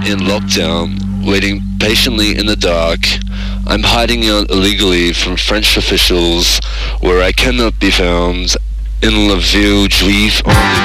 in lockdown, waiting patiently in the dark. I'm hiding out illegally from French officials where I cannot be found in La Ville Juive on